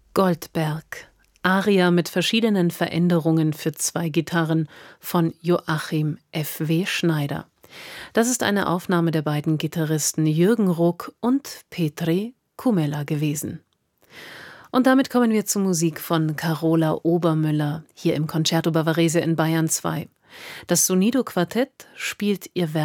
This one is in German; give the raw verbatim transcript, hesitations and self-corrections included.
Goldberg, Aria mit verschiedenen Veränderungen für zwei Gitarren von Joachim F W Schneider. Das ist eine Aufnahme der beiden Gitarristen Jürgen Ruck und Petri Kumela gewesen. Und damit kommen wir zur Musik von Carola Obermüller, hier im Concerto Bavarese in Bayern zwei. Das Sonido Quartett spielt ihr Werk